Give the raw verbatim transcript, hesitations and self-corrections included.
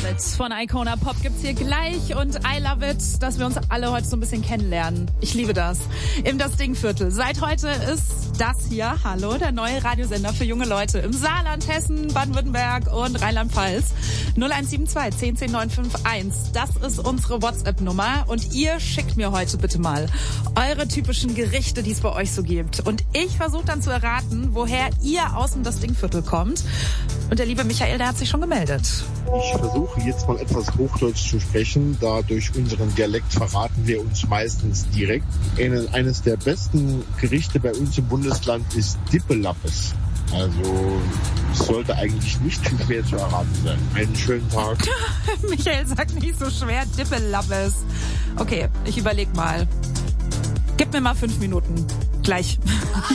Love It von Icona Pop gibt's hier gleich und I Love It, dass wir uns alle heute so ein bisschen kennenlernen. Ich liebe das. Im Das Ding-Viertel. Seit heute ist das hier, hallo, der neue Radiosender für junge Leute im Saarland, Hessen, Baden-Württemberg und Rheinland-Pfalz. null eins sieben zwei, zehn zehn neun fünf eins. Das ist unsere WhatsApp-Nummer und ihr schickt mir heute bitte mal eure typischen Gerichte, die es bei euch so gibt. Und ich versuche dann zu erraten, woher ihr aus dem Das Ding-Viertel kommt. Und der liebe Michael, der hat sich schon gemeldet. Ich versuche jetzt mal etwas Hochdeutsch zu sprechen, da durch unseren Dialekt verraten wir uns meistens direkt. Eines der besten Gerichte bei uns im Bundesland ist Dippelappes. Also sollte eigentlich nicht viel schwer zu erraten sein. Einen schönen Tag. Michael sagt nicht so schwer, Dippelappes. Okay, ich überleg mal. Gib mir mal fünf Minuten. Gleich.